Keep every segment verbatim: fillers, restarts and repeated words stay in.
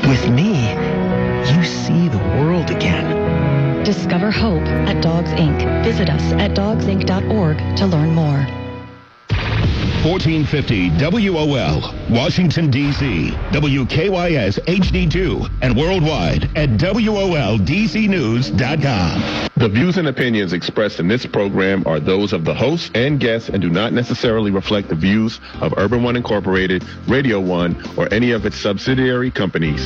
With me, you see the world again. Discover hope at Dogs Incorporated. Visit us at dogs inc dot org to learn more. fourteen fifty W O L, Washington, D C, W K Y S H D two, and worldwide at W O L D C news dot com. The views and opinions expressed in this program are those of the host and guests and do not necessarily reflect the views of Urban One Incorporated, Radio One, or any of its subsidiary companies.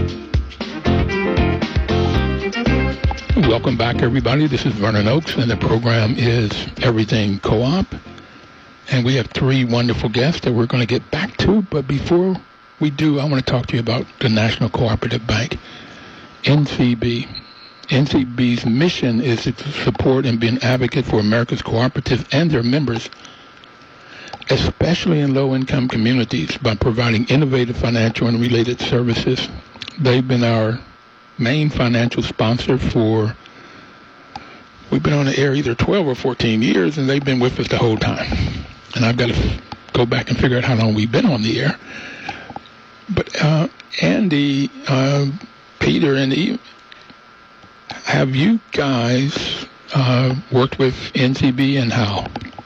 Welcome back, everybody. This is Vernon Oakes, and the program is Everything Co-op. And we have three wonderful guests that we're going to get back to. But before we do, I want to talk to you about the National Cooperative Bank, N C B. N C B's mission is to support and be an advocate for America's cooperatives and their members, especially in low-income communities, by providing innovative financial and related services. They've been our main financial sponsor for, we've been on the air either twelve or fourteen years, and they've been with us the whole time. And I've got to go back and figure out how long we've been on the air. But uh, Andy, uh, Peter, and Eve, have you guys uh, worked with N C B, and how?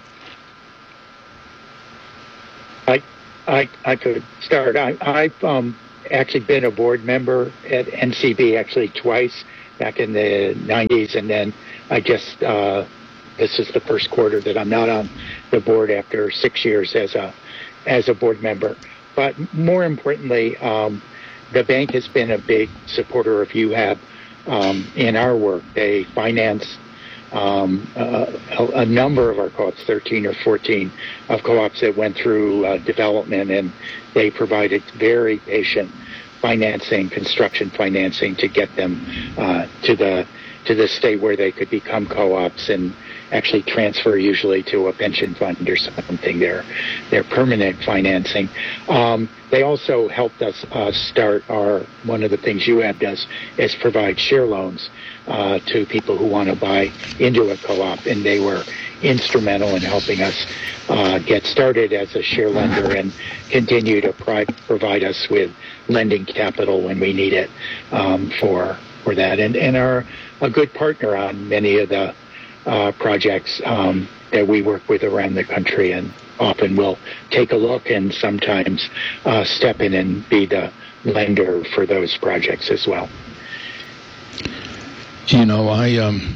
I I, I could start. I, I've um, actually been a board member at N C B actually twice back in the nineties, and then I just uh, this is the first quarter that I'm not on the board after six years as a as a board member. But more importantly, um, the bank has been a big supporter of U H A B um, in our work. They finance um, a, a number of our co-ops, thirteen or fourteen of co-ops that went through uh, development, and they provided very patient financing, construction financing, to get them uh, to the to the state where they could become co-ops and actually transfer usually to a pension fund or something, their their permanent financing. Um, they also helped us uh, start our, one of the things U A B does is provide share loans uh, to people who want to buy into a co-op, and they were instrumental in helping us uh, get started as a share lender and continue to pri- provide us with lending capital when we need it um, for for that, and, and are a good partner on many of the uh, projects um, that we work with around the country, and often will take a look and sometimes uh, step in and be the lender for those projects as well. You know, I um,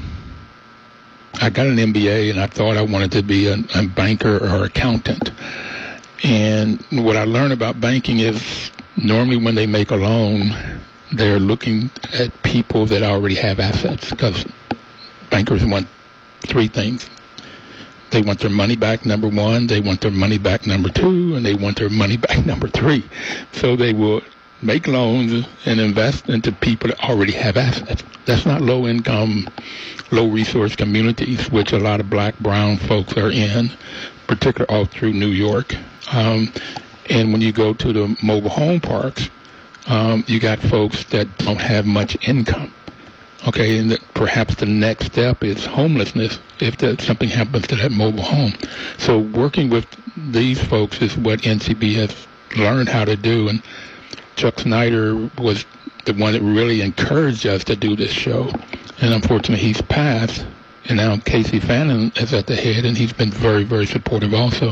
I got an M B A, and I thought I wanted to be a, a banker or accountant. And what I learned about banking is normally when they make a loan, they're looking at people that already have assets, because bankers want three things. They want their money back, number one. They want their money back, number two. And they want their money back, number three. So they will make loans and invest into people that already have assets. That's not low-income, low-resource communities, which a lot of black, brown folks are in, particularly all through New York. Um, and when you go to the mobile home parks, um, you got folks that don't have much income. Okay, and that perhaps the next step is homelessness if that, something happens to that mobile home. So working with these folks is what N C B has learned how to do. And Chuck Snyder was the one that really encouraged us to do this show. And unfortunately, he's passed. And now Casey Fannin is at the head, and he's been very, very supportive also.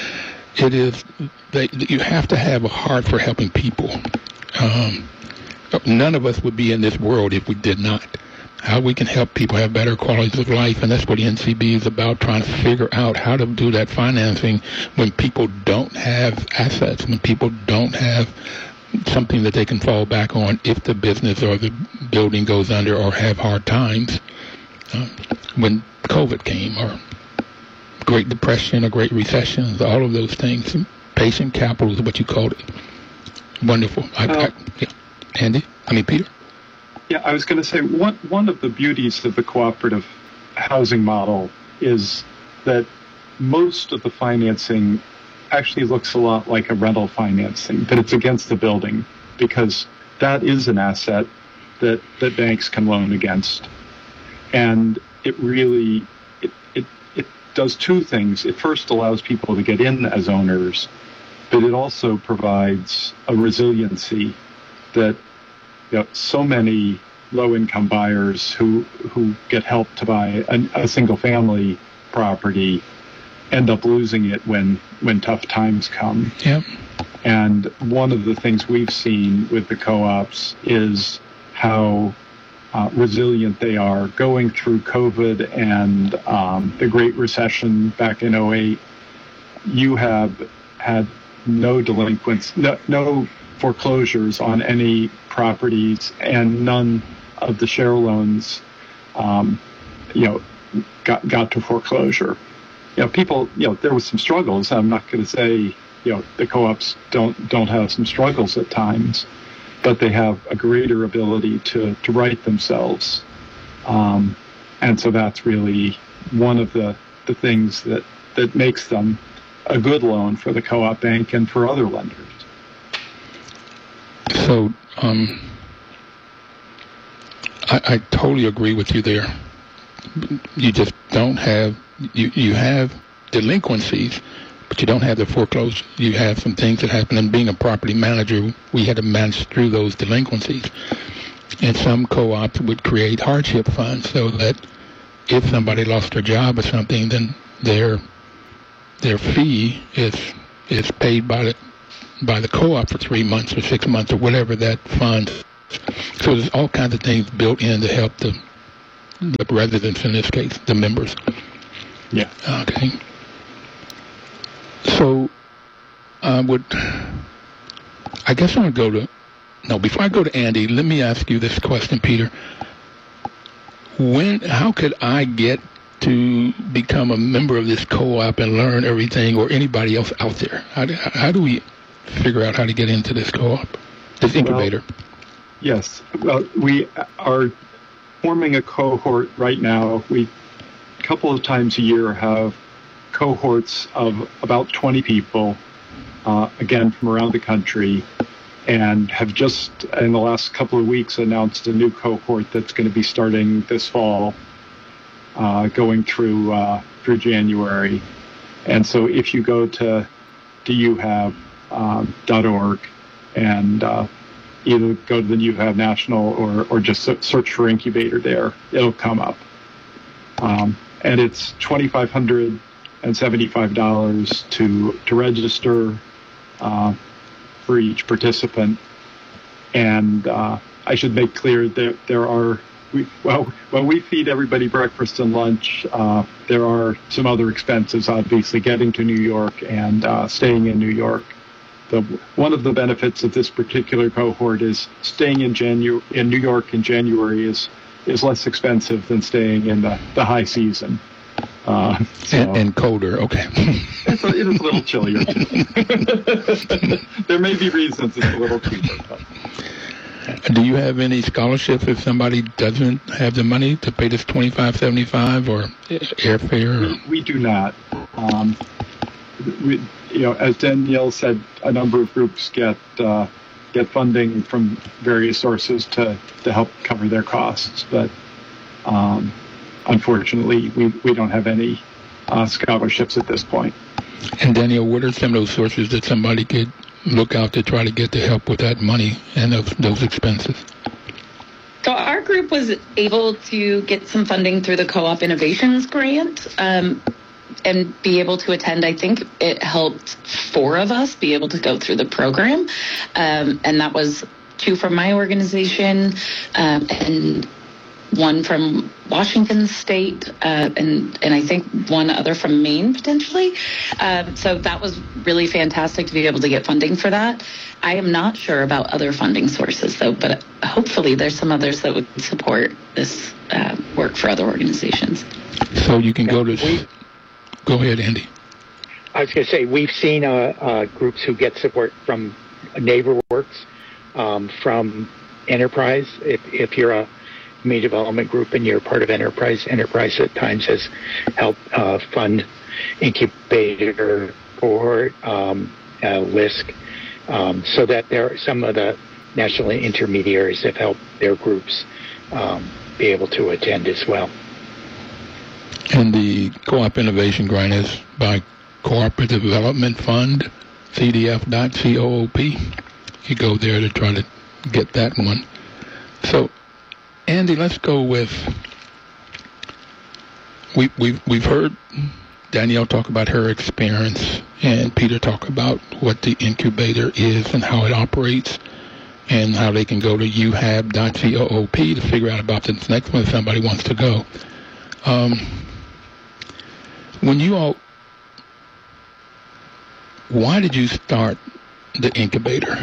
It is that you have to have a heart for helping people. Um, none of us would be in this world if we did not. How we can help people have better qualities of life, and that's what the N C B is about, trying to figure out how to do that financing when people don't have assets, when people don't have something that they can fall back on if the business or the building goes under or have hard times. Uh, when COVID came, or Great Depression or Great Recession, all of those things, patient capital is what you called it. Wonderful. I, uh, I, yeah. Andy? I mean, Peter? Yeah, I was going to say, one, one of the beauties of the cooperative housing model is that most of the financing actually looks a lot like a rental financing, that it's against the building, because that is an asset that, that banks can loan against. And it really, it, it, it does two things. It first allows people to get in as owners, but it also provides a resiliency that you know, so many low-income buyers who who get help to buy a, a single-family property end up losing it when when tough times come. Yep. And one of the things we've seen with the co-ops is how uh, resilient they are going through COVID and um, the Great Recession back in oh eight. You have had no delinquents, no, no foreclosures on any properties, and none of the share loans, um, you know, got got to foreclosure. You know, people, you know, there was some struggles. I'm not going to say, you know, the co-ops don't don't have some struggles at times, but they have a greater ability to to right themselves, um, and so that's really one of the the things that that makes them a good loan for the co-op bank and for other lenders. So, um, I, I totally agree with you there. You just don't have, you, you have delinquencies, but you don't have the foreclosure. You have some things that happen. And being a property manager, we had to manage through those delinquencies. And some co-ops would create hardship funds so that if somebody lost their job or something, then their their fee is is paid by the by the co-op for three months or six months or whatever that fund. So there's all kinds of things built in to help the the residents, in this case, the members. Yeah. Okay. So I would, I guess I'm going to go to, no, before I go to Andy, let me ask you this question, Peter. When, how could I get to become a member of this co-op and learn everything, or anybody else out there? How do, how do we figure out how to get into this co-op, this incubator? Well, yes. Well, we are forming a cohort right now. We, a couple of times a year, have cohorts of about twenty people, uh, again, from around the country, and have just, in the last couple of weeks, announced a new cohort that's going to be starting this fall, uh, going through uh, through January. And so if you go to, to U have dot org and uh, either go to the U have National or, or just search for incubator there, it'll come up. Um, and it's twenty-five hundred seventy-five dollars to, to register uh, for each participant. And uh, I should make clear that there are, we, well, when we feed everybody breakfast and lunch, uh, there are some other expenses, obviously, getting to New York and uh, staying in New York. The, one of the benefits of this particular cohort is staying in Janu- in New York in January is is less expensive than staying in the, the high season. Uh, so and, and colder, okay. it's a, it is a little chillier. There may be reasons it's a little cheaper. But. Do you have any scholarships if somebody doesn't have the money to pay this twenty-five seventy-five or airfare? We, we do not. Um, we, you know, as Danielle said, a number of groups get uh, get funding from various sources to, to help cover their costs, but um, unfortunately, we, we don't have any uh, scholarships at this point. And Danielle, what are some of those sources that somebody could look out to try to get the help with that money and those, those expenses? So our group was able to get some funding through the Co-op Innovations Grant um, and be able to attend. I think it helped four of us be able to go through the program. Um, and that was two from my organization um, and one from Washington State, uh, and and I think one other from Maine potentially. Um, so that was really fantastic to be able to get funding for that. I am not sure about other funding sources though, but hopefully there's some others that would support this uh, work for other organizations. So you can go to. Go ahead, Andy. I was going to say we've seen uh, uh, groups who get support from NeighborWorks, um, from Enterprise. If if you're a community development group and you're part of Enterprise. Enterprise at times has helped uh, fund incubator cohort, um, uh, L I S C, um, so that there are some of the national intermediaries have helped their groups um, be able to attend as well. And the Co-op Innovation Grant is by Cooperative Development Fund, C D F dot coop. You go there to try to get that one. So, Andy, let's go with, we, we, we've heard Danielle talk about her experience and Peter talk about what the incubator is and how it operates and how they can go to u hab dot coop to figure out about this next one if somebody wants to go. Um, when you all, why did you start the incubator?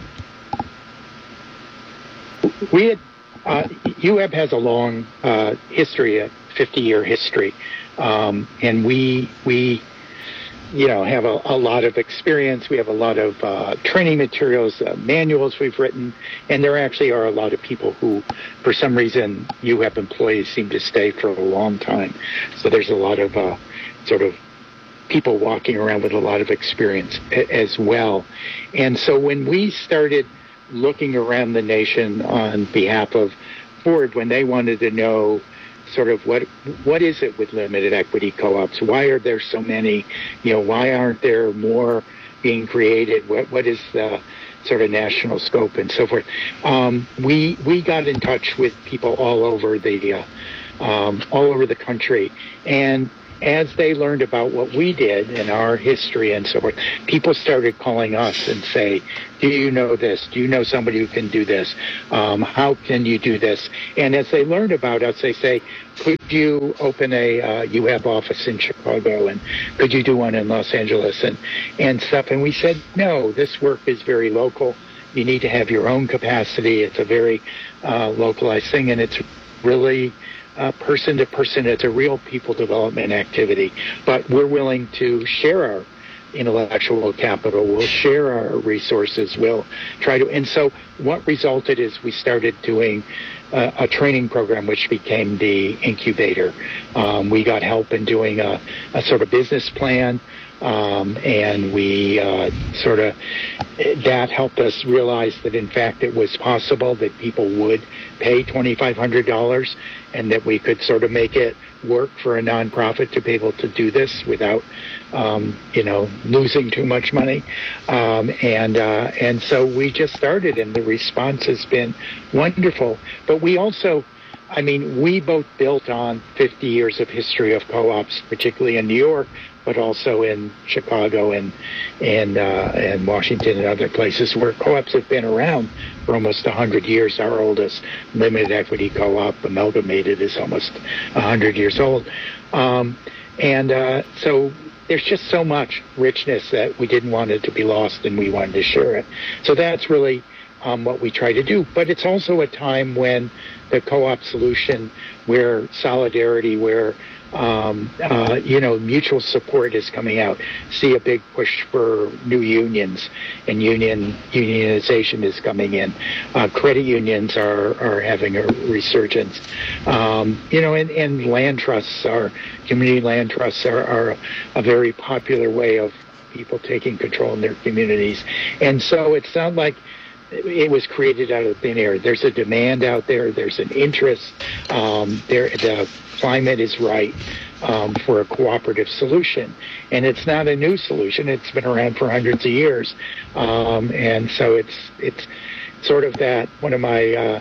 We had, uh, U H A B has a long uh, history, a fifty-year history, um, and we we you know have a, a lot of experience. We have a lot of uh, training materials, uh, manuals we've written, and there actually are a lot of people who, for some reason, U H A B employees seem to stay for a long time. So there's a lot of uh, sort of people walking around with a lot of experience a- as well. And so when we started looking around the nation on behalf of Ford, when they wanted to know sort of what what is it with limited equity co-ops? Why are there so many? You know, why aren't there more being created? What what is the sort of national scope and so forth? Um, we we got in touch with people all over the uh, um, all over the country, and as they learned about what we did and our history and so forth, people started calling us and say, do you know this? Do you know somebody who can do this? Um, how can you do this? And as they learned about us, they say, could you open a uh, U H A B office in Chicago? And could you do one in Los Angeles and, and stuff? And we said, no, this work is very local. You need to have your own capacity. It's a very uh, localized thing, and it's really Uh, person to person. It's a real people development activity, but we're willing to share our intellectual capital. We'll share our resources. We'll try to, and so what resulted is we started doing uh, a training program which became the incubator. Um, we got help in doing a, a sort of business plan. Um, and we uh, sort of, that helped us realize that in fact it was possible that people would pay twenty-five hundred dollars and that we could sort of make it work for a nonprofit to be able to do this without, um, you know, losing too much money. Um, and, uh, and so we just started, and the response has been wonderful. But we also, I mean, we both built on fifty years of history of co-ops, particularly in New York, but also in Chicago and and uh, and Washington and other places where co-ops have been around for almost one hundred years. Our oldest limited equity co-op, Amalgamated, is almost one hundred years old. Um, and uh, so there's just so much richness that we didn't want it to be lost, and we wanted to share it. So that's really um, what we try to do. But it's also a time when the co-op solution, where solidarity, where Um, uh, you know, mutual support is coming out. See a big push for new unions, and union unionization is coming in. Uh, credit unions are, are having a resurgence. Um, you know, and, and land trusts are, community land trusts are, are a very popular way of people taking control in their communities. And so it's not like it was created out of thin air. There's a demand out there. There's an interest. Um, there, the climate is right um, for a cooperative solution, and it's not a new solution. It's been around for hundreds of years, um, and so it's it's sort of that. One of my uh,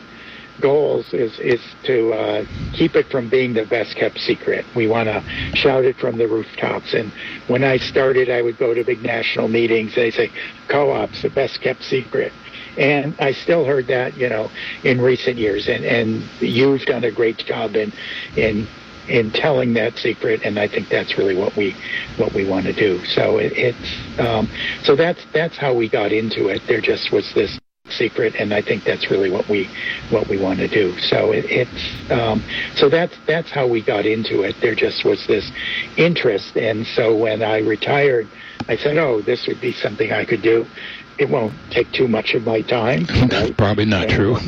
goals is is to uh, keep it from being the best kept secret. We want to shout it from the rooftops. And when I started, I would go to big national meetings. They say, "Co-ops, the best kept secret." And I still heard that, you know, in recent years. And, and you've done a great job in in in telling that secret, and I think that's really what we what we want to do. So it, it's um, so that's that's how we got into it. There just was this secret, and I think that's really what we what we want to do. So it, it's um, so that's that's how we got into it. There just was this interest, and so when I retired, I said, "Oh, this would be something I could do. It won't take too much of my time." Right? Probably not and, true.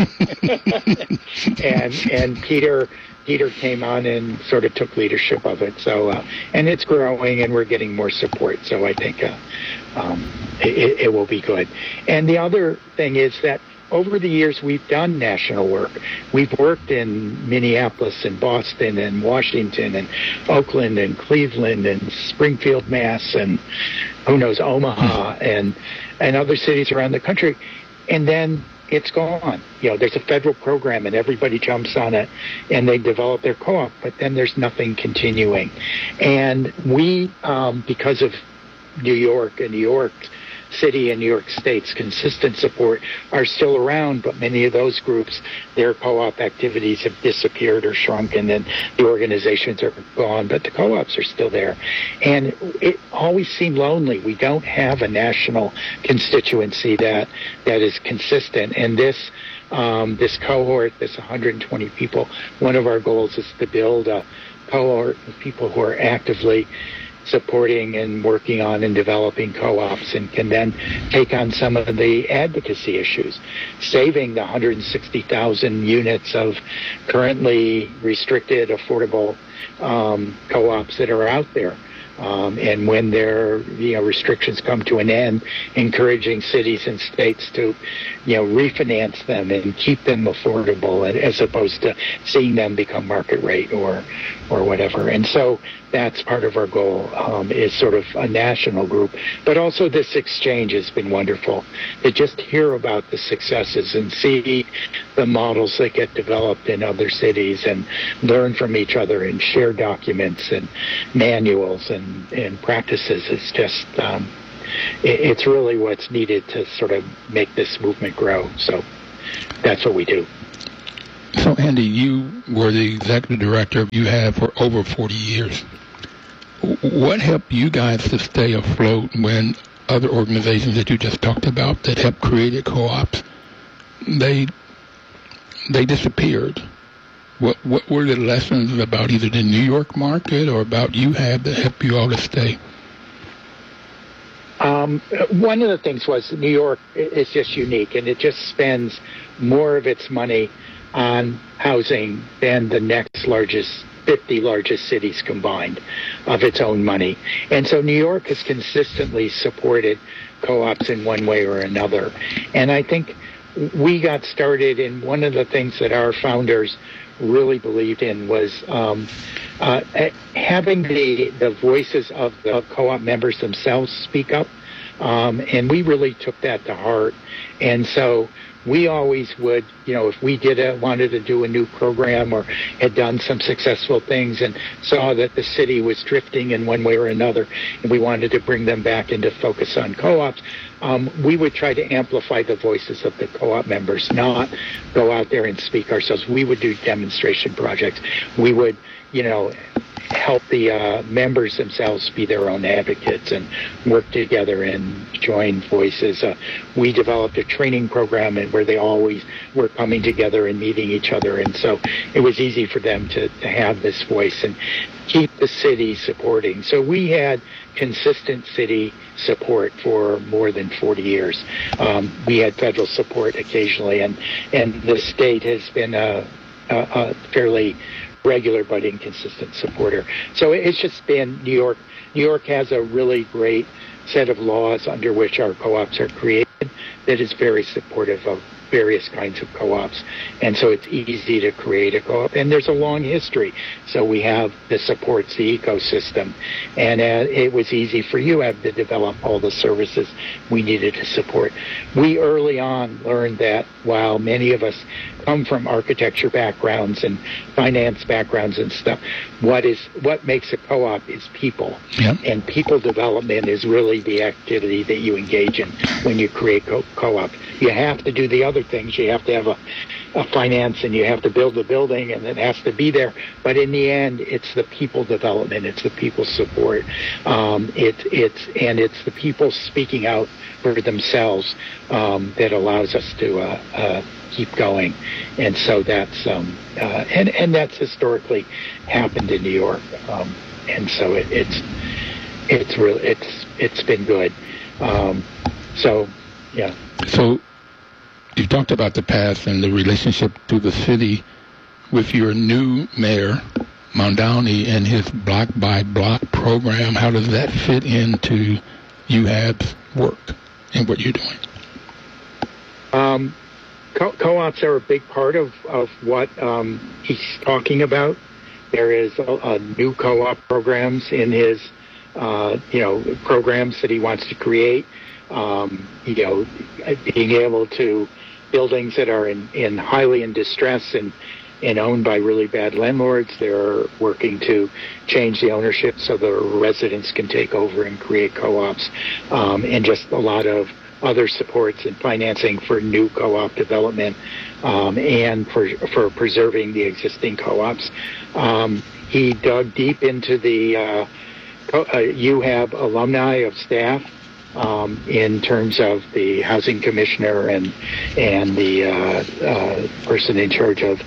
and and Peter Peter came on and sort of took leadership of it. So uh, and it's growing, and we're getting more support. So I think uh, um, it, it will be good. And the other thing is that over the years we've done national work. We've worked in Minneapolis and Boston and Washington and Oakland and Cleveland and Springfield, Mass, and who knows, Omaha and and other cities around the country. And then it's gone. You know, there's a federal program and everybody jumps on it and they develop their co-op, but then there's nothing continuing. And we, um, because of New York and New York City and New York State's consistent support, are still around, but many of those groups, their co-op activities have disappeared or shrunk, and then the organizations are gone, but the co-ops are still there. And it always seemed lonely. We don't have a national constituency that that is consistent. And this um, this cohort, this one hundred twenty people, one of our goals is to build a cohort of people who are actively supporting and working on and developing co-ops, and can then take on some of the advocacy issues, saving the one hundred sixty thousand units of currently restricted affordable um, co-ops that are out there. Um, and when their you know restrictions come to an end, encouraging cities and states to you know refinance them and keep them affordable, as opposed to seeing them become market rate or or whatever. And so that's part of our goal, um, is sort of a national group. But also this exchange has been wonderful, to just hear about the successes and see the models that get developed in other cities and learn from each other and share documents and manuals and, and practices. It's just, um, it, it's really what's needed to sort of make this movement grow. So that's what we do. So, Andy, you were the executive director you have for over forty years. What helped you guys to stay afloat when other organizations that you just talked about that helped create co-ops, they they disappeared? What what were the lessons about either the New York market or about you have that helped you all to stay? Um, one of the things was New York is just unique, and it just spends more of its money on housing than the next largest, fifty largest cities combined of its own money. And so New York has consistently supported co-ops in one way or another. And I think we got started in one of the things that our founders really believed in was um, uh, having the, the voices of the co-op members themselves speak up. Um, and we really took that to heart. And so we always would, you know, if we did a, wanted to do a new program or had done some successful things and saw that the city was drifting in one way or another, and we wanted to bring them back into focus on co-ops, um, we would try to amplify the voices of the co-op members, not go out there and speak ourselves. We would do demonstration projects. We would, you know, help the uh, members themselves be their own advocates and work together and join voices. Uh, we developed a training program and where they always were coming together and meeting each other, and so it was easy for them to, to have this voice and keep the city supporting. So we had consistent city support for more than forty years. Um, we had federal support occasionally, and, and the state has been a, a, a fairly regular but inconsistent supporter. So it's just been New York. New York has a really great set of laws under which our co-ops are created that is very supportive of various kinds of co-ops. And so it's easy to create a co-op. And there's a long history. So we have the supports the ecosystem. And uh, it was easy for U A B to develop all the services we needed to support. We early on learned that while many of us come from architecture backgrounds and finance backgrounds and stuff, what is what makes a co-op is people. Yep. And people development is really the activity that you engage in when you create co- co-op. You have to do the other things. You have to have a, a finance, and you have to build the building, and it has to be there. But in the end, it's the people development. It's the people support. Um, it, it's and it's the people speaking out for themselves um, that allows us to uh, uh, keep going. And so that's um, uh, and and that's historically happened in New York. Um, and so it, it's it's really it's it's been good. Um, so yeah. So you talked about the past and the relationship to the city with your new mayor, Mamdani, and his block by block program. How does that fit into U A B's work and what you're doing? Um, co- co-ops are a big part of, of what um, he's talking about. There is a, a new co-op programs in his, uh, you know, programs that he wants to create. Um, you know, being able to buildings that are in, in highly in distress and, and owned by really bad landlords. They're working to change the ownership so the residents can take over and create co-ops, um, and just a lot of other supports and financing for new co-op development, um, and for for preserving the existing co-ops. Um, he dug deep into the uh, co- uh, U H A B alumni of staff, um, in terms of the housing commissioner and and the uh, uh, person in charge of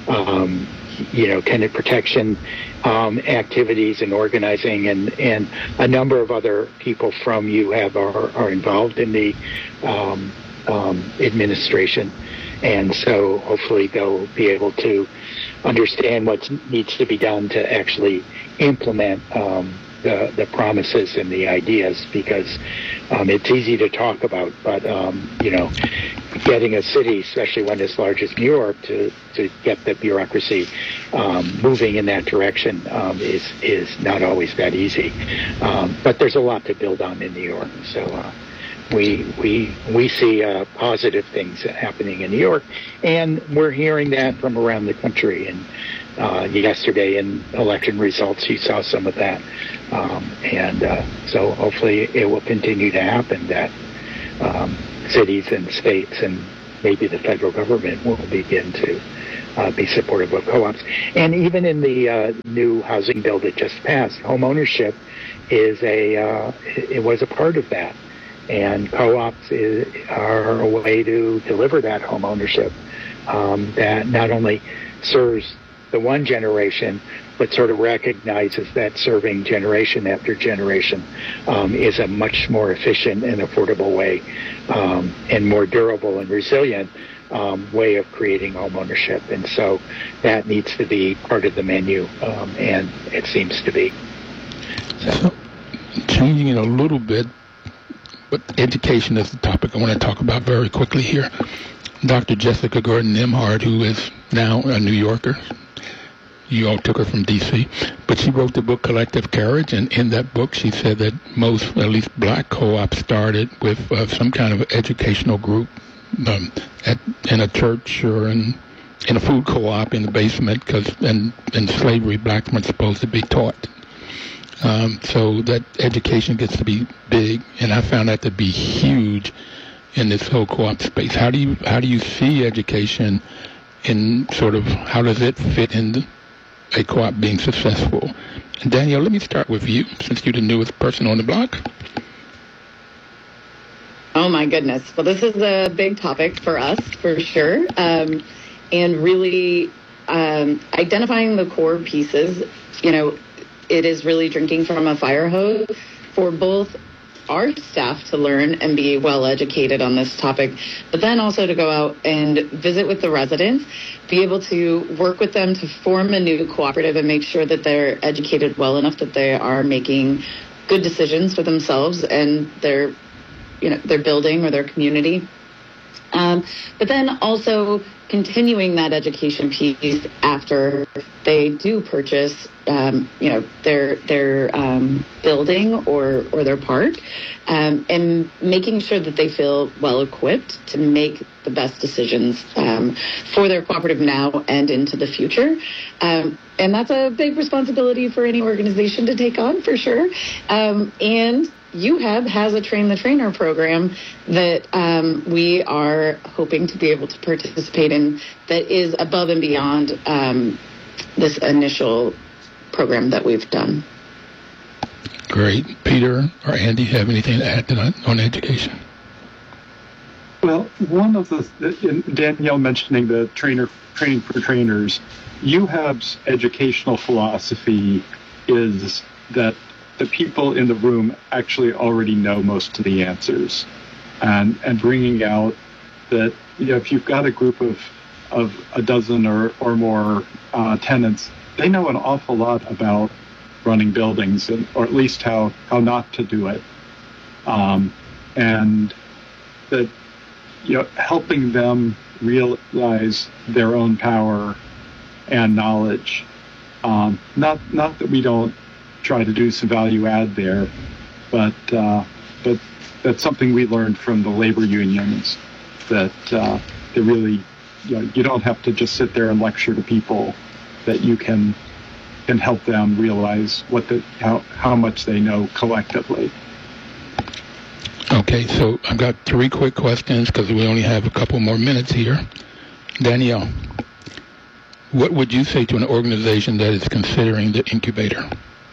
um, you know tenant protection um, activities and organizing, and, and a number of other people from U H A B are, are involved in the um, um, administration, and so hopefully they'll be able to understand what needs to be done to actually implement um, the, the promises and the ideas, because um, it's easy to talk about, but um, you know, getting a city, especially one as large as New York, to, to get the bureaucracy um, moving in that direction um, is is not always that easy. Um, but there's a lot to build on in New York, so uh, we we we see uh, positive things happening in New York, and we're hearing that from around the country. And uh, yesterday in election results, you saw some of that, um, and uh, so hopefully it will continue to happen that. Um, cities and states and maybe the federal government will begin to uh, be supportive of co-ops. And even in the uh, new housing bill that just passed, home ownership is a uh, it was a part of that. And co-ops is, are a way to deliver that home ownership um, that not only serves the one generation, but sort of recognizes that serving generation after generation um, is a much more efficient and affordable way, um, and more durable and resilient um, way of creating home ownership. And so that needs to be part of the menu, um, and it seems to be. So. So, changing it a little bit, but education is the topic I want to talk about very quickly here. Doctor Jessica Gordon-Nembhard, who is now a New Yorker, you all took her from D C, but she wrote the book Collective Courage, and in that book she said that most, at least black co-ops, started with uh, some kind of educational group um, at, in a church or in, in a food co-op in the basement, because in, in slavery blacks weren't supposed to be taught. Um, so that education gets to be big, and I found that to be huge in this whole co-op space. How do you how do you see education in sort of, how does it fit in a co-op being successful? And Danielle, let me start with you, since you're the newest person on the block. Oh my goodness. Well, this is a big topic for us, for sure. Um, and really um, identifying the core pieces, you know, it is really drinking from a fire hose for both our staff to learn and be well educated on this topic, but then also to go out and visit with the residents, be able to work with them to form a new cooperative and make sure that they're educated well enough that they are making good decisions for themselves and their, you know, their building or their community. Um, but then also continuing that education piece after they do purchase, um, you know, their their um, building or or their park, um, and making sure that they feel well equipped to make the best decisions um, for their cooperative now and into the future. Um, and that's a big responsibility for any organization to take on, for sure. Um, and U H A B has a Train the Trainer program that um, we are hoping to be able to participate in that is above and beyond um, this initial program that we've done. Great. Peter or Andy, have anything to add to that on education? Well, one of the, Danielle mentioning the trainer training for trainers, U H A B's educational philosophy is that the people in the room actually already know most of the answers, and and bringing out that, you know, if you've got a group of of a dozen or or more uh, tenants, they know an awful lot about running buildings, and, or at least how how not to do it, um, and that, you know, helping them realize their own power and knowledge. Um, not not that we don't try to do some value add there, but uh, but that's something we learned from the labor unions, that uh, they really, you know, you don't have to just sit there and lecture to people, that you can can help them realize what the how, how much they know collectively. Okay, so I've got three quick questions because we only have a couple more minutes here. Danielle, what would you say to an organization that is considering the incubator?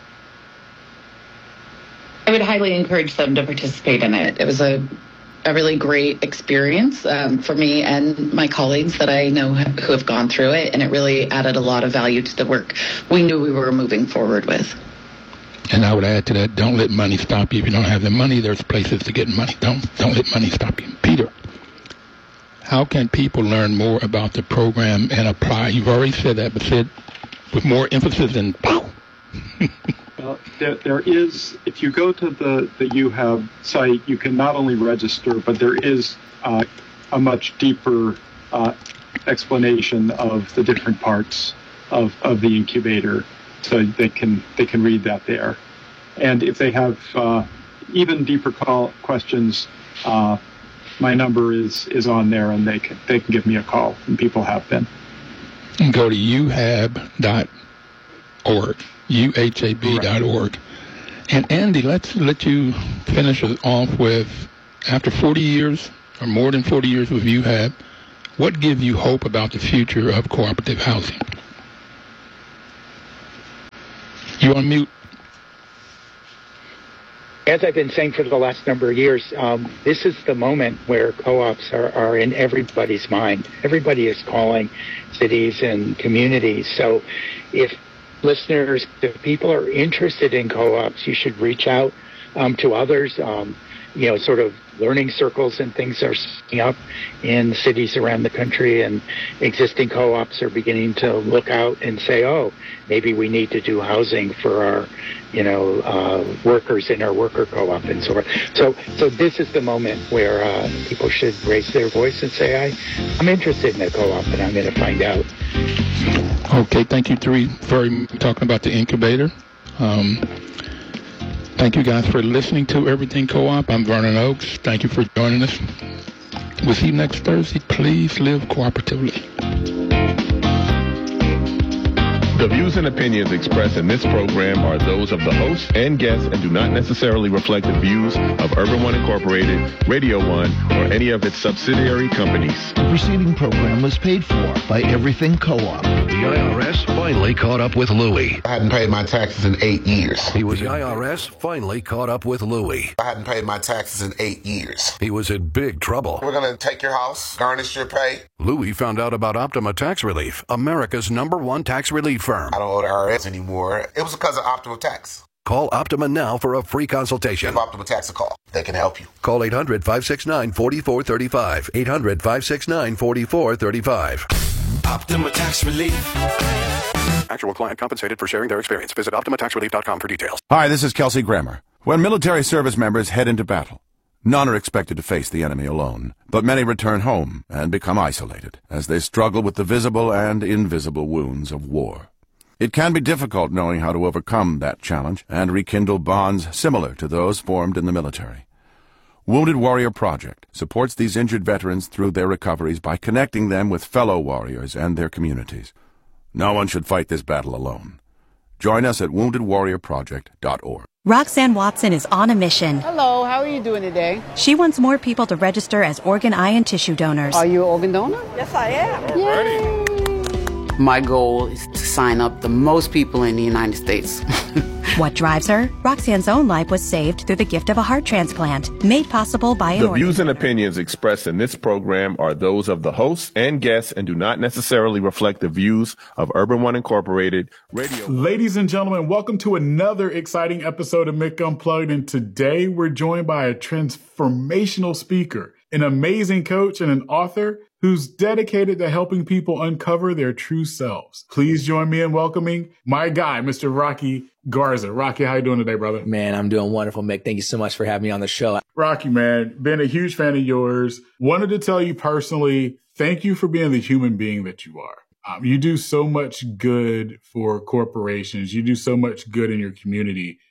I would highly encourage them to participate in it. It was a, a really great experience um, for me and my colleagues that I know who have gone through it, and it really added a lot of value to the work we knew we were moving forward with. And I would add to that, don't let money stop you. If you don't have the money, there's places to get money. Don't don't let money stop you. Peter, how can people learn more about the program and apply? You've already said that, but said with more emphasis and pow. Well, there, there is, if you go to the, the U H A B site, you can not only register, but there is uh, a much deeper uh, explanation of the different parts of, of the incubator. So they can they can read that there. And if they have uh, even deeper call questions, uh, my number is, is on there, and they can, they can give me a call, and people have been. Go to U H A B dot org. U H A B dot org. And Andy, let's let you finish us off with, after forty years, or more than forty years with U H A B, what gives you hope about the future of cooperative housing? You on mute. As I've been saying for the last number of years, um, this is the moment where co-ops are, are in everybody's mind. Everybody is calling cities and communities. So if listeners, if people are interested in co-ops, you should reach out um, to others. Um, you know, sort of learning circles and things are setting up in cities around the country, and existing co-ops are beginning to look out and say, oh, maybe we need to do housing for our, you know, uh, workers in our worker co-op and so forth. So, so this is the moment where uh, people should raise their voice and say, I, I'm interested in a co-op, and I'm going to find out. Okay, thank you three for talking about the incubator. Um, thank you guys for listening to Everything Co-op. I'm Vernon Oakes. Thank you for joining us. We'll see you next Thursday. Please live cooperatively. The views and opinions expressed in this program are those of the host and guests and do not necessarily reflect the views of Urban One Incorporated, Radio One, or any of its subsidiary companies. The preceding program was paid for by Everything Co-op. The I R S finally caught up with Louie. I hadn't paid my taxes in eight years. He was the I R S finally caught up with Louie. I hadn't paid my taxes in eight years. He was in big trouble. We're going to take your house, garnish your pay. Louie found out about Optima Tax Relief, America's number one tax relief firm. I don't owe the I R S anymore. It was because of Optima Tax. Call Optima now for a free consultation. Give Optima Tax a call. They can help you. Call eight hundred, five six nine, four four three five. eight hundred, five six nine, four four three five. Optima Tax Relief. Actual client compensated for sharing their experience. Visit Optima Tax Relief dot com for details. Hi, this is Kelsey Grammer. When military service members head into battle, none are expected to face the enemy alone, but many return home and become isolated as they struggle with the visible and invisible wounds of war. It can be difficult knowing how to overcome that challenge and rekindle bonds similar to those formed in the military. Wounded Warrior Project supports these injured veterans through their recoveries by connecting them with fellow warriors and their communities. No one should fight this battle alone. Join us at wounded warrior project dot org. Roxanne Watson is on a mission. Hello, how are you doing today? She wants more people to register as organ, eye, and tissue donors. Are you an organ donor? Yes, I am. Yay. My goal is to sign up the most people in the United States. What drives her? Roxanne's own life was saved through the gift of a heart transplant, made possible by an The organ. views and opinions expressed in this program are those of the hosts and guests and do not necessarily reflect the views of Urban One Incorporated, Radio. Ladies and gentlemen, welcome to another exciting episode of Mick Unplugged, and today we're joined by a transformational speaker, an amazing coach, and an author who's dedicated to helping people uncover their true selves. Please join me in welcoming my guy, Mister Rocky Garza. Rocky, how you doing today, brother? Man, I'm doing wonderful, Mick. Thank you so much for having me on the show. Rocky, man, been a huge fan of yours. Wanted to tell you personally, thank you for being the human being that you are. Um, you do so much good for corporations. You do so much good in your community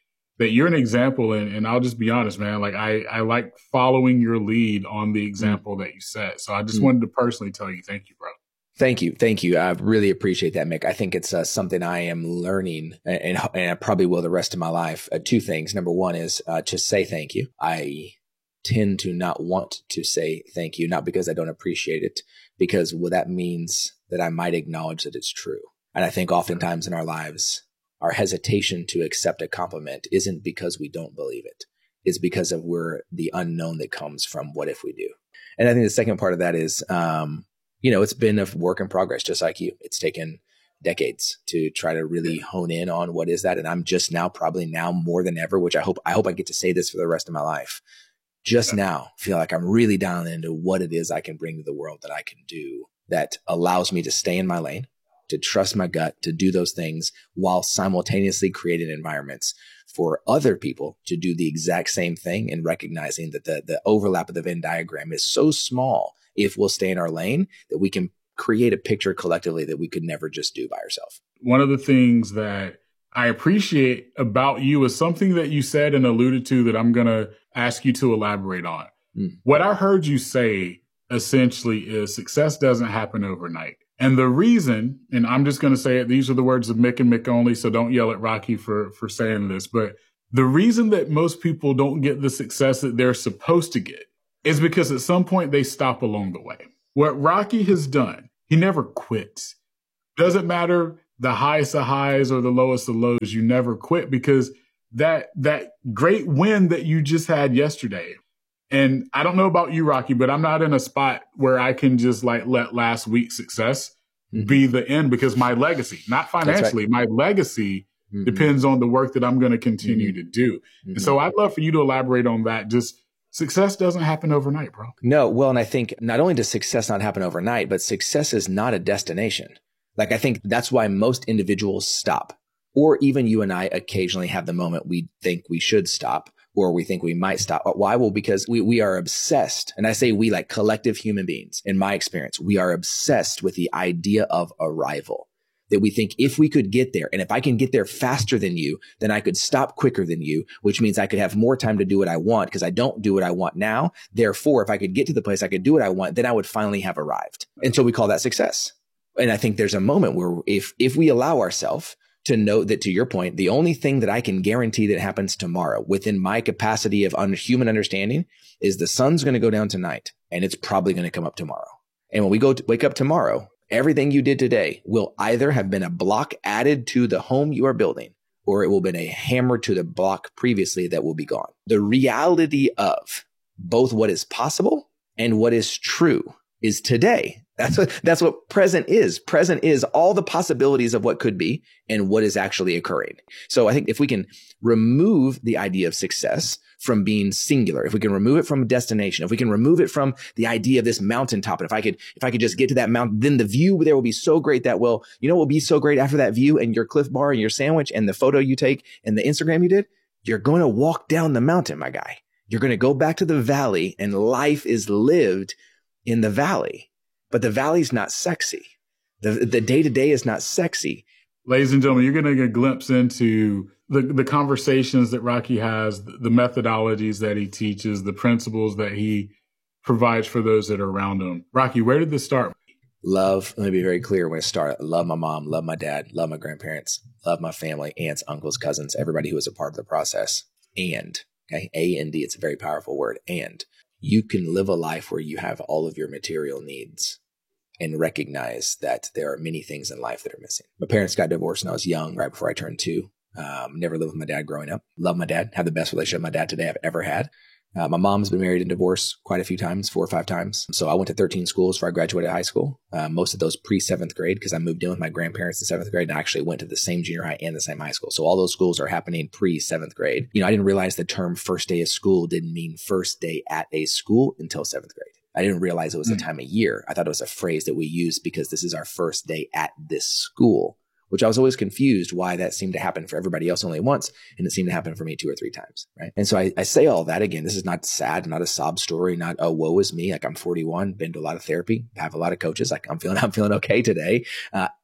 that you're an example. And, and I'll just be honest, man, like I, I like following your lead on the example mm. that you set. So I just mm. wanted to personally tell you, thank you, bro. Thank you. Thank you. I really appreciate that, Mick. I think it's uh, something I am learning and, and, and I probably will the rest of my life. Uh, two things. Number one is uh, to say thank you. I tend to not want to say thank you, not because I don't appreciate it, because well, that means that I might acknowledge that it's true. And I think oftentimes in our lives, our hesitation to accept a compliment isn't because we don't believe it. It's because of we're the unknown that comes from what if we do. And I think the second part of that is, um, you know, it's been a work in progress, just like you. It's taken decades to try to really hone in on what is that. And I'm just now, probably now more than ever, which I hope, I hope I get to say this for the rest of my life. Just now feel like I'm really down into what it is I can bring to the world that I can do that allows me to stay in my lane, to trust my gut, to do those things while simultaneously creating environments for other people to do the exact same thing and recognizing that the, the overlap of the Venn diagram is so small if we'll stay in our lane that we can create a picture collectively that we could never just do by ourselves. One of the things that I appreciate about you is something that you said and alluded to that I'm going to ask you to elaborate on. Mm. What I heard you say essentially is success doesn't happen overnight. And the reason, and I'm just going to say it, these are the words of Mick and Mick only, so don't yell at Rocky for, for saying this, but the reason that most people don't get the success that they're supposed to get is because at some point they stop along the way. What Rocky has done, he never quits. Doesn't matter the highest of highs or the lowest of lows, you never quit, because that that great win that you just had yesterday, and I don't know about you, Rocky, but I'm not in a spot where I can just like let last week's success mm-hmm. be the end, because my legacy, not financially, right. my legacy mm-hmm. depends on the work that I'm going to continue mm-hmm. to do. Mm-hmm. And so I'd love for you to elaborate on that. Just success doesn't happen overnight, bro. No. Well, and I think not only does success not happen overnight, but success is not a destination. Like, I think that's why most individuals stop, or even you and I occasionally have the moment we think we should stop, or we think we might stop. Why? Well, because we, we are obsessed. And I say we, like collective human beings, in my experience, we are obsessed with the idea of arrival, that we think if we could get there, and if I can get there faster than you, then I could stop quicker than you, which means I could have more time to do what I want, because I don't do what I want now. Therefore, if I could get to the place I could do what I want, then I would finally have arrived. And so we call that success. And I think there's a moment where if, if we allow ourselves to know that, to your point, the only thing that I can guarantee that happens tomorrow within my capacity of un- human understanding is the sun's going to go down tonight and it's probably going to come up tomorrow. And when we go to wake up tomorrow, everything you did today will either have been a block added to the home you are building, or it will have been a hammer to the block previously that will be gone. The reality of both what is possible and what is true is today. That's what, that's what present is. Present is all the possibilities of what could be and what is actually occurring. So I think if we can remove the idea of success from being singular, if we can remove it from a destination, if we can remove it from the idea of this mountaintop, and if I could, if I could just get to that mountain, then the view there will be so great that, well, you know what will be so great after that view and your Cliff Bar and your sandwich and the photo you take and the Instagram you did? You're going to walk down the mountain, my guy. You're going to go back to the valley, and life is lived in the valley. But the valley's not sexy. The the day-to-day is not sexy. Ladies and gentlemen, you're going to get a glimpse into the, the conversations that Rocky has, the methodologies that he teaches, the principles that he provides for those that are around him. Rocky, where did this start? Love, let me be very clear when it started. Love my mom, love my dad, love my grandparents, love my family, aunts, uncles, cousins, everybody who was a part of the process. And, okay, A and D, it's a very powerful word. And you can live a life where you have all of your material needs and recognize that there are many things in life that are missing. My parents got divorced when I was young, right before I turned two. Um, never lived with my dad growing up. Love my dad. Have the best relationship with my dad today I've ever had. Uh, my mom's been married and divorced quite a few times, four or five times. So I went to thirteen schools before I graduated high school. Uh, most of those pre-seventh grade, because I moved in with my grandparents in seventh grade and I actually went to the same junior high and the same high school. So all those schools are happening pre-seventh grade. You know, I didn't realize the term first day of school didn't mean first day at a school until seventh grade. I didn't realize it was a time of year. I thought it was a phrase that we used because this is our first day at this school, which I was always confused why that seemed to happen for everybody else only once, and it seemed to happen for me two or three times, right? And so I, I say all that again. This is not sad, not a sob story, not oh woe is me. Like I'm forty-one, been to a lot of therapy, have a lot of coaches. Like I'm feeling, I'm feeling okay today. Uh,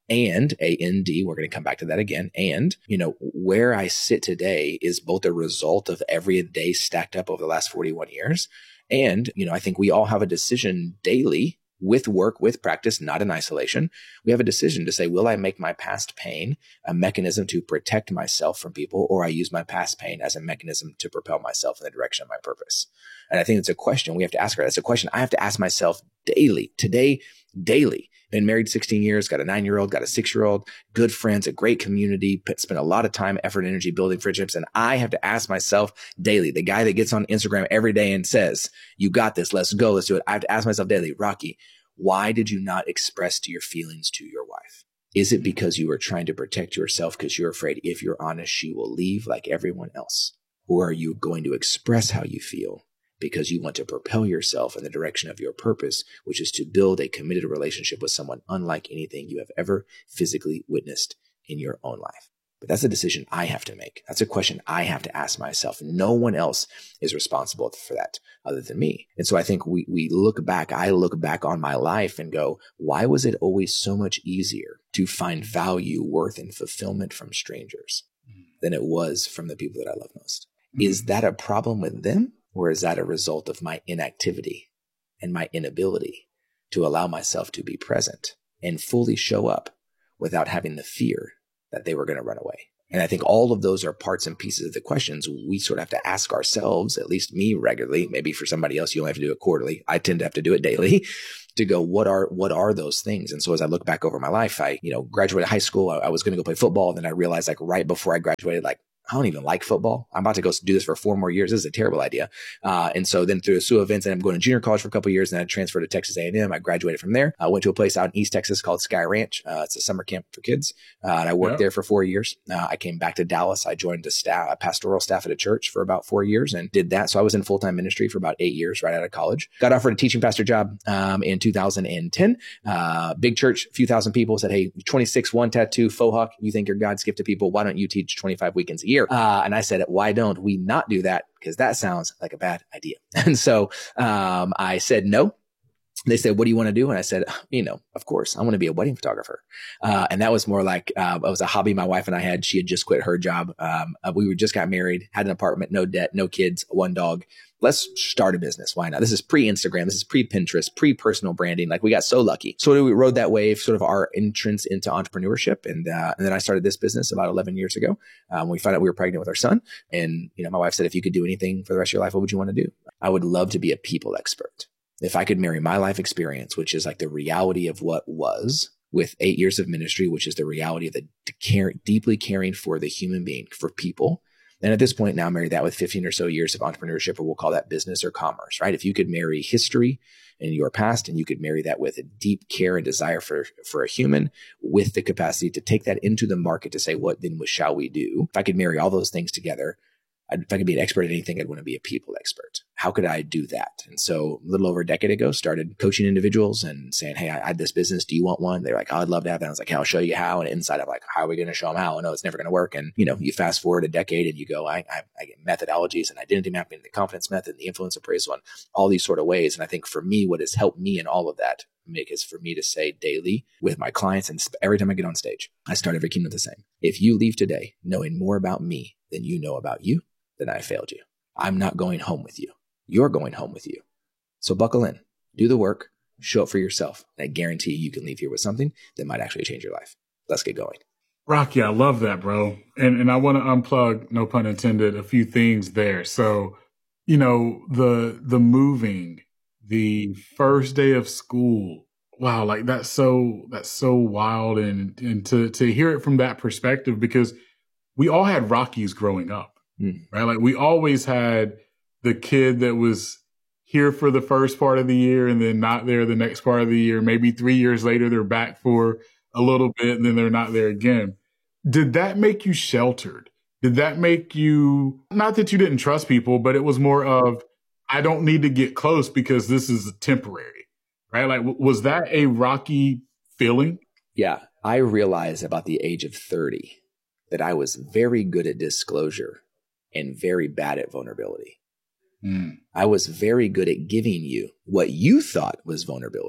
And A N D, we're going to come back to that again. And, you know, where I sit today is both a result of every day stacked up over the last forty-one years. And, you know, I think we all have a decision daily with work, with practice, not in isolation. We have a decision to say, will I make my past pain a mechanism to protect myself from people, or I use my past pain as a mechanism to propel myself in the direction of my purpose? And I think it's a question we have to ask her. It's a question I have to ask myself daily, today, daily. Been married sixteen years, got a nine-year-old, got a six-year-old, good friends, a great community, spent a lot of time, effort, and energy building friendships. And I have to ask myself daily, the guy that gets on Instagram every day and says, you got this, let's go, let's do it. I have to ask myself daily, Rocky, why did you not express to your feelings to your wife? Is it because you are trying to protect yourself because you're afraid if you're honest, she will leave like everyone else? Or are you going to express how you feel because you want to propel yourself in the direction of your purpose, which is to build a committed relationship with someone unlike anything you have ever physically witnessed in your own life? But that's a decision I have to make. That's a question I have to ask myself. No one else is responsible for that other than me. And so I think we we look back, I look back on my life and go, why was it always so much easier to find value, worth, and fulfillment from strangers than it was from the people that I love most? Mm-hmm. Is that a problem with them, or is that a result of my inactivity and my inability to allow myself to be present and fully show up without having the fear that they were going to run away? And I think all of those are parts and pieces of the questions we sort of have to ask ourselves, at least me regularly. Maybe for somebody else, you only have to do it quarterly. I tend to have to do it daily to go, what are, what are those things? And so as I look back over my life, I, you know, graduated high school. I, I was going to go play football. And then I realized, like, right before I graduated, like, I don't even like football. I'm about to go do this for four more years. This is a terrible idea. Uh, and so then through a slew of events, and I'm going to junior college for a couple of years, and then I transferred to Texas A and M. I graduated from there. I went to a place out in East Texas called Sky Ranch. Uh, it's a summer camp for kids. Uh, and I worked yeah. there for four years. Uh, I came back to Dallas. I joined a staff, a pastoral staff at a church for about four years and did that. So I was in full-time ministry for about eight years right out of college. Got offered a teaching pastor job um, in two thousand ten. Uh, big church, a few thousand people, said, hey, twenty-six, one tattoo, faux hawk. You think you're God's gift to people. Why don't you teach twenty-five weekends a year? Uh, and I said, why don't we not do that? Because that sounds like a bad idea. And so um, I said no. They said, what do you want to do? And I said, you know, of course, I want to be a wedding photographer. Uh, and that was more like, uh, it was a hobby my wife and I had. She had just quit her job. Um, uh, we were just got married, had an apartment, no debt, no kids, one dog. Let's start a business. Why not? This is pre-Instagram. This is pre-Pinterest, pre-personal branding. Like, we got so lucky. So we rode that wave, sort of our entrance into entrepreneurship. And, uh, and then I started this business about eleven years ago. Um, we found out we were pregnant with our son. And, you know, my wife said, if you could do anything for the rest of your life, what would you want to do? I would love to be a people expert. If I could marry my life experience, which is like the reality of what was, with eight years of ministry, which is the reality of the care, deeply caring for the human being, for people. And at this point now, marry that with fifteen or so years of entrepreneurship, or we'll call that business or commerce, right? If you could marry history in your past, and you could marry that with a deep care and desire for, for a human, with the capacity to take that into the market to say, what then shall we do? If I could marry all those things together, I'd, if I could be an expert at anything, I'd want to be a people expert. How could I do that? And so a little over a decade ago, started coaching individuals and saying, hey, I had this business. Do you want one? They're like, oh, I'd love to have that. I was like, hey, I'll show you how. And inside I'm like, how are we going to show them how? I know it's never going to work. And, you know, you fast forward a decade and you go, I, I, I get methodologies and identity mapping, the confidence method, and the influence appraisal, and all these sort of ways. And I think for me, what has helped me in all of that make is for me to say daily with my clients, and every time I get on stage, I start every keynote the same. If you leave today knowing more about me than you know about you, then I failed you. I'm not going home with you. You're going home with you. So buckle in, do the work, show up for yourself. And I guarantee you can leave here with something that might actually change your life. Let's get going. Rocky, I love that, bro. And and I want to unplug, no pun intended, a few things there. So, you know, the the moving, the first day of school. Wow, like that's so that's so wild, and and to to hear it from that perspective, because we all had Rockies growing up. Mm. Right? Like, we always had the kid that was here for the first part of the year and then not there the next part of the year. Maybe three years later, they're back for a little bit and then they're not there again. Did that make you sheltered? Did that make you, not that you didn't trust people, but it was more of, I don't need to get close because this is temporary, right? Like, w- was that a rocky feeling? Yeah. I realized about the age of thirty that I was very good at disclosure and very bad at vulnerability. Mm. I was very good at giving you what you thought was vulnerability,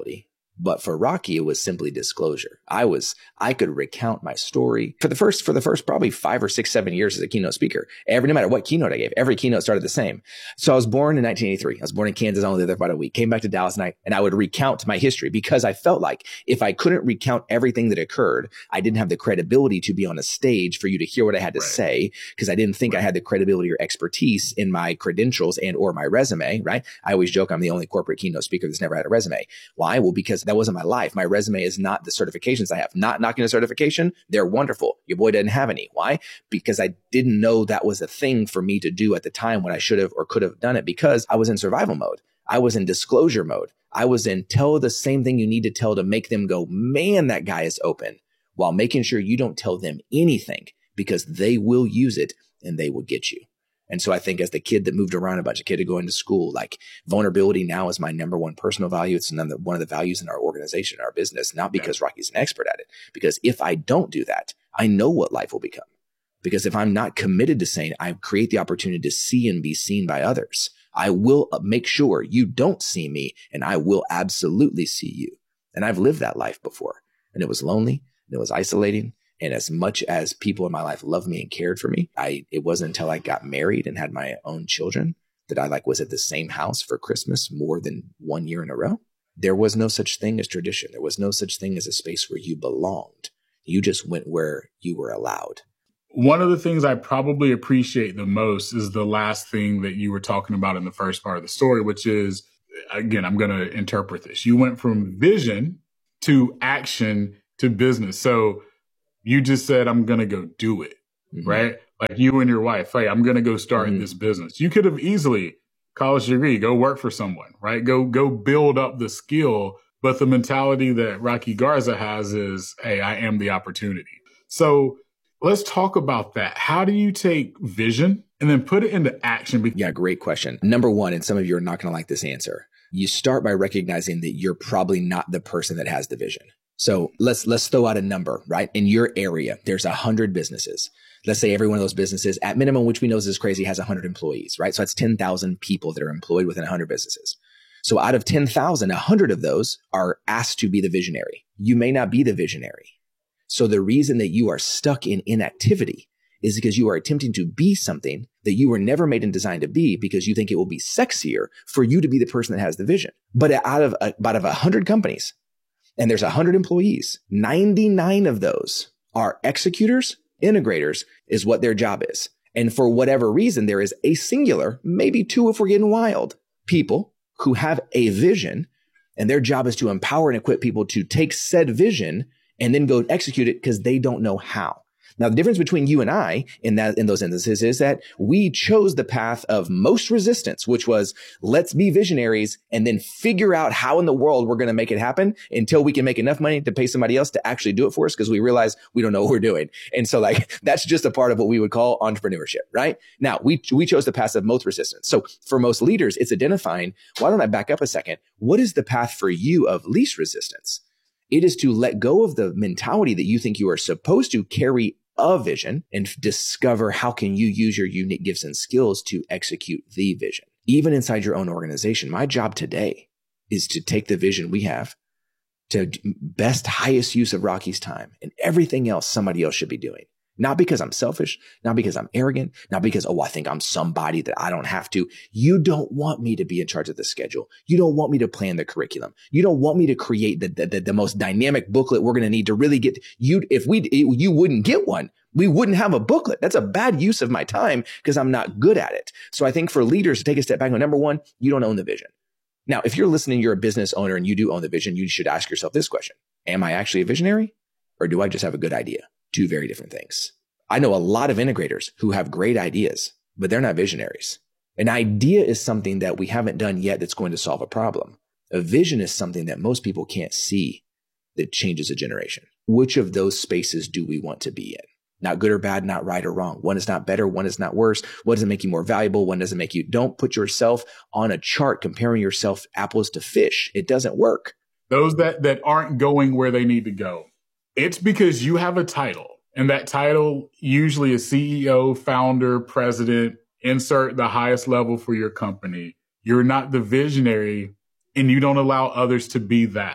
But for Rocky, it was simply disclosure. I was, I could recount my story for the first, for the first probably five or six, seven years as a keynote speaker. Every, no matter what keynote I gave, every keynote started the same. So I was born in nineteen eighty-three. I was born in Kansas. I only lived there for about a week. Came back to Dallas and I, and I would recount my history because I felt like if I couldn't recount everything that occurred, I didn't have the credibility to be on a stage for you to hear what I had to right. say, because I didn't think right. I had the credibility or expertise in my credentials and or my resume, right? I always joke I'm the only corporate keynote speaker that's never had a resume. Why? Well, because that wasn't my life. My resume is not the certifications I have. Not knocking a certification. They're wonderful. Your boy didn't have any. Why? Because I didn't know that was a thing for me to do at the time when I should have or could have done it, because I was in survival mode. I was in disclosure mode. I was in tell the same thing you need to tell to make them go, man, that guy is open, while making sure you don't tell them anything, because they will use it and they will get you. And so I think as the kid that moved around a bunch, a kid to go into school, like vulnerability now is my number one personal value. It's one of the values in our organization, our business, not because yeah. Rocky's an expert at it, because if I don't do that, I know what life will become. Because if I'm not committed to saying I create the opportunity to see and be seen by others, I will make sure you don't see me and I will absolutely see you. And I've lived that life before, and it was lonely and it was isolating. And as much as people in my life loved me and cared for me, I it wasn't until I got married and had my own children that I like was at the same house for Christmas more than one year in a row. There was no such thing as tradition. There was no such thing as a space where you belonged. You just went where you were allowed. One of the things I probably appreciate the most is the last thing that you were talking about in the first part of the story, which is, again, I'm going to interpret this. You went from vision to action to business. So you just said, I'm going to go do it, mm-hmm. right? Like you and your wife, hey, I'm going to go start mm-hmm. this business. You could have easily, college degree, go work for someone, right? Go, go build up the skill. But the mentality that Rocky Garza has is, hey, I am the opportunity. So let's talk about that. How do you take vision and then put it into action? Yeah, great question. Number one, and some of you are not going to like this answer. You start by recognizing that you're probably not the person that has the vision. So let's let's throw out a number, right? In your area, there's one hundred businesses. Let's say every one of those businesses, at minimum, which we know is crazy, has one hundred employees, right? So that's ten thousand people that are employed within one hundred businesses. So out of ten thousand, one hundred of those are asked to be the visionary. You may not be the visionary. So the reason that you are stuck in inactivity is because you are attempting to be something that you were never made and designed to be, because you think it will be sexier for you to be the person that has the vision. But out of out of one hundred companies, and there's one hundred employees, ninety-nine of those are executors, integrators is what their job is. And for whatever reason, there is a singular, maybe two if we're getting wild, people who have a vision, and their job is to empower and equip people to take said vision and then go execute it because they don't know how. Now, the difference between you and I in that in those instances is that we chose the path of most resistance, which was let's be visionaries and then figure out how in the world we're going to make it happen until we can make enough money to pay somebody else to actually do it for us, because we realize we don't know what we're doing. And so like that's just a part of what we would call entrepreneurship, right? Now, we we chose the path of most resistance. So for most leaders, it's identifying, why don't I back up a second? What is the path for you of least resistance? It is to let go of the mentality that you think you are supposed to carry a vision and discover how can you use your unique gifts and skills to execute the vision. Even inside your own organization, my job today is to take the vision we have to best, highest use of Rocky's time, and everything else somebody else should be doing. Not because I'm selfish, not because I'm arrogant, not because, oh, I think I'm somebody that I don't have to. You don't want me to be in charge of the schedule. You don't want me to plan the curriculum. You don't want me to create the, the, the, the most dynamic booklet we're going to need to really get you. If we, you wouldn't get one, we wouldn't have a booklet. That's a bad use of my time because I'm not good at it. So I think for leaders to take a step back and go, number one, you don't own the vision. Now, if you're listening, you're a business owner and you do own the vision, you should ask yourself this question. Am I actually a visionary, or do I just have a good idea? Two very different things. I know a lot of integrators who have great ideas, but they're not visionaries. An idea is something that we haven't done yet that's going to solve a problem. A vision is something that most people can't see that changes a generation. Which of those spaces do we want to be in? Not good or bad, not right or wrong. One is not better, one is not worse. What doesn't make you more valuable? One doesn't make you. Don't put yourself on a chart comparing yourself apples to fish. It doesn't work. Those that, that aren't going where they need to go. It's because you have a title, and that title usually is C E O, founder, president, insert the highest level for your company. You're not the visionary, and you don't allow others to be that.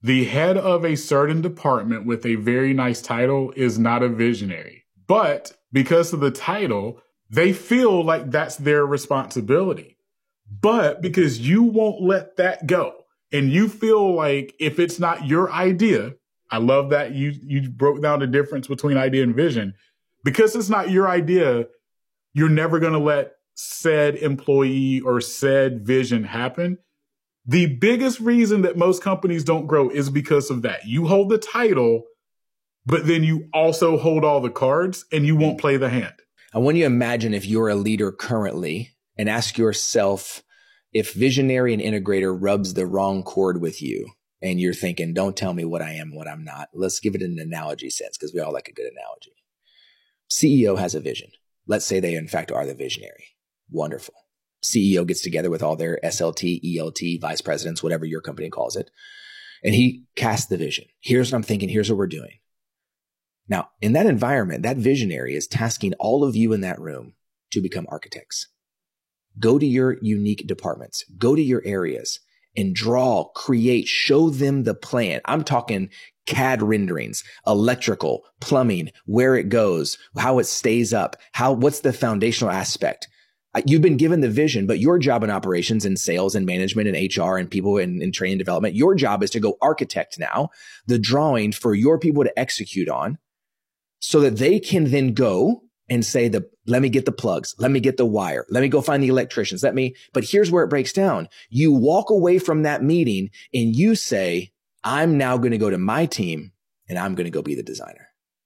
The head of a certain department with a very nice title is not a visionary. But because of the title, they feel like that's their responsibility. But because you won't let that go, and you feel like if it's not your idea, I love that you you broke down the difference between idea and vision. Because it's not your idea, you're never going to let said employee or said vision happen. The biggest reason that most companies don't grow is because of that. You hold the title, but then you also hold all the cards and you won't play the hand. I want you to imagine if you're a leader currently and ask yourself if visionary and integrator rubs the wrong chord with you and you're thinking, don't tell me what I am and what I'm not. Let's give it an analogy sense because we all like a good analogy. C E O has a vision. Let's say they in fact are the visionary. Wonderful. C E O gets together with all their S L T, E L T, vice presidents, whatever your company calls it. And he casts the vision. Here's what I'm thinking. Here's what we're doing. Now, in that environment, that visionary is tasking all of you in that room to become architects. Go to your unique departments. Go to your areas and draw, create, show them the plan. I'm talking C A D renderings, electrical, plumbing, where it goes, how it stays up, how, what's the foundational aspect. You've been given the vision, but your job in operations and sales and management and H R and people in, in training and development, your job is to go architect now the drawing for your people to execute on so that they can then go and say, the, let me get the plugs. Let me get the wire. Let me go find the electricians. Let me, but here's where it breaks down. You walk away from that meeting and you say, I'm now going to go to my team and I'm going to go be the designer.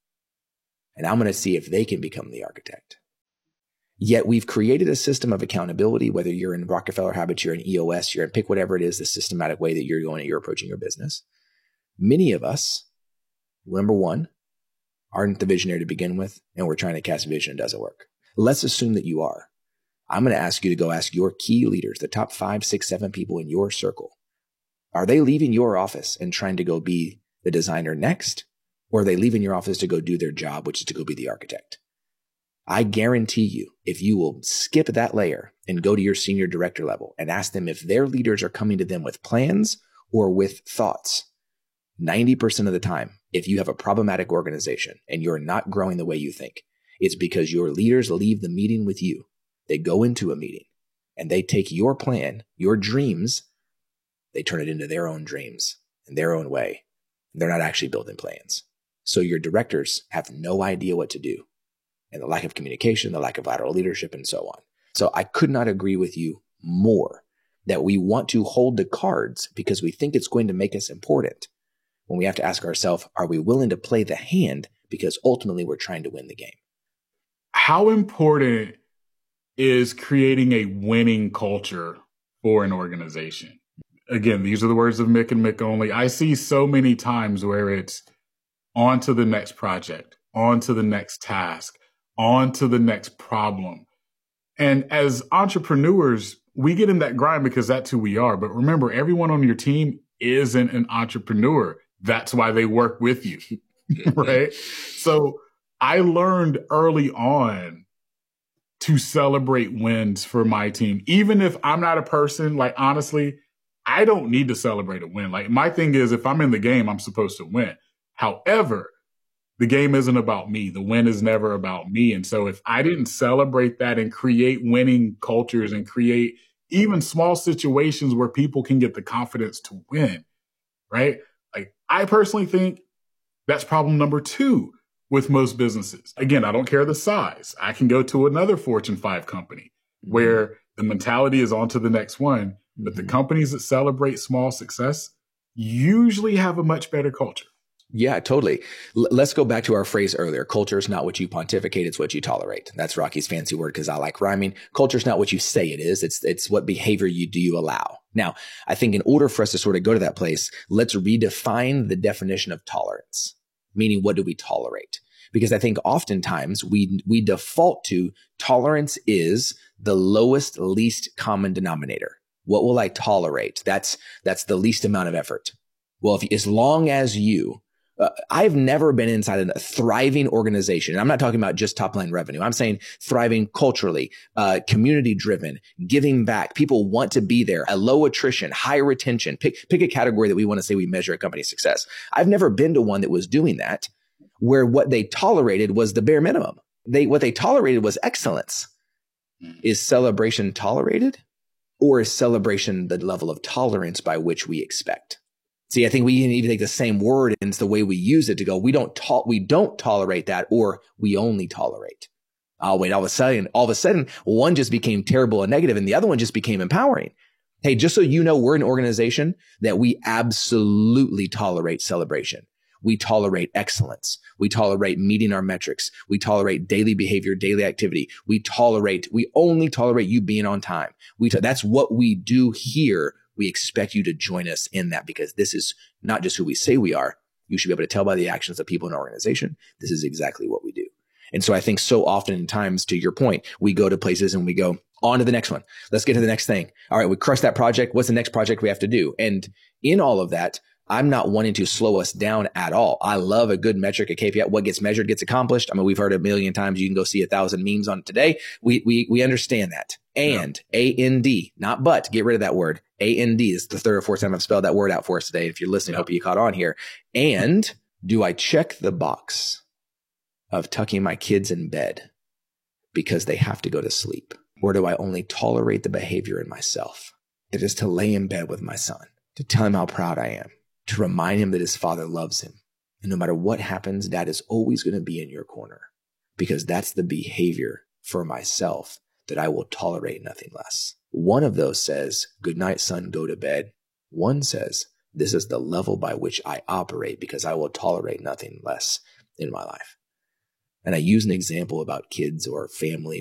And I'm going to see if they can become the architect. Yet we've created a system of accountability, whether you're in Rockefeller Habits, you're in E O S, you're in pick whatever it is, the systematic way that you're going and you're approaching your business. Many of us, number one, aren't the visionary to begin with, and we're trying to cast vision and it doesn't work. Let's assume that you are. I'm going to ask you to go ask your key leaders, the top five, six, seven people in your circle. Are they leaving your office and trying to go be the designer next? Or are they leaving your office to go do their job, which is to go be the architect? I guarantee you, if you will skip that layer and go to your senior director level and ask them if their leaders are coming to them with plans or with thoughts, ninety percent of the time, if you have a problematic organization and you're not growing the way you think, it's because your leaders leave the meeting with you. They go into a meeting and they take your plan, your dreams, they turn it into their own dreams in their own way. They're not actually building plans. So your directors have no idea what to do. And the lack of communication, the lack of lateral leadership, and so on. So I could not agree with you more that we want to hold the cards because we think it's going to make us important, when we have to ask ourselves, are we willing to play the hand because ultimately we're trying to win the game? How important is creating a winning culture for an organization? Again, these are the words of Mick and Mick only. I see so many times where it's on to the next project, on to the next task, on to the next problem. And as entrepreneurs, we get in that grind because that's who we are. But remember, everyone on your team isn't an entrepreneur. That's why they work with you, right? So I learned early on to celebrate wins for my team. Even if I'm not a person, like, honestly, I don't need to celebrate a win. Like, my thing is, if I'm in the game, I'm supposed to win. However, the game isn't about me. The win is never about me. And so if I didn't celebrate that and create winning cultures and create even small situations where people can get the confidence to win, right? Like, I personally think that's problem number two with most businesses. Again, I don't care the size. I can go to another Fortune five company where the mentality is on to the next one. But the companies that celebrate small success usually have a much better culture. Yeah, totally. L- let's go back to our phrase earlier. Culture is not what you pontificate. It's what you tolerate. That's Rocky's fancy word because I like rhyming. Culture is not what you say it is. It's, it's what behavior you do you allow. Now, I think in order for us to sort of go to that place, let's redefine the definition of tolerance, meaning what do we tolerate? Because I think oftentimes we, we default to tolerance is the lowest, least common denominator. What will I tolerate? That's, that's the least amount of effort. Well, if, as long as you Uh, I've never been inside a thriving organization. And I'm not talking about just top line revenue. I'm saying thriving culturally, uh, community driven, giving back. People want to be there, a low attrition, high retention. Pick, pick a category that we want to say we measure a company's success. I've never been to one that was doing that, where what they tolerated was the bare minimum. They, what they tolerated was excellence. Is celebration tolerated, or is celebration the level of tolerance by which we expect? See, I think we need to take the same word and it's the way we use it to go, we don't to- we don't tolerate that, or we only tolerate. Oh, wait, all of a sudden, all of a sudden, one just became terrible and negative and the other one just became empowering. Hey, just so you know, we're an organization that we absolutely tolerate celebration. We tolerate excellence. We tolerate meeting our metrics. We tolerate daily behavior, daily activity. We tolerate, we only tolerate you being on time. We t- that's what we do here. We expect you to join us in that, because this is not just who we say we are. You should be able to tell by the actions of people in our organization. This is exactly what we do. And so I think so often in times, to your point, we go to places and we go on to the next one. Let's get to the next thing. All right, we crushed that project. What's the next project we have to do? And in all of that, I'm not wanting to slow us down at all. I love a good metric, a K P I. What gets measured gets accomplished. I mean, we've heard a million times. You can go see a thousand memes on it today. We we we understand that. And A N D, not but. Get rid of that word. A N D is the third or fourth time I've spelled that word out for us today. If you're listening, I hope you caught on here. And do I check the box of tucking my kids in bed because they have to go to sleep? Or do I only tolerate the behavior in myself? It is to lay in bed with my son, to tell him how proud I am, to remind him that his father loves him. And no matter what happens, dad is always going to be in your corner, because that's the behavior for myself that I will tolerate nothing less. One of those says, good night, son, go to bed. One says, this is the level by which I operate because I will tolerate nothing less in my life. And I use an example about kids or family